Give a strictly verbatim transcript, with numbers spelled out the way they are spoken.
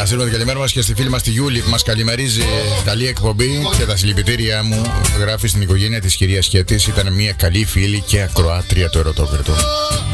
Να στείλουμε την καλημέρα μας και στη φίλη μας τη Γιούλη που μας καλημερίζει. Καλή εκπομπή και τα συλληπιτήριά μου. Γράφει στην οικογένεια της κυρίας Χέτης. Ήταν μια καλή φίλη και ακροάτρια του Ερωτόκριτου.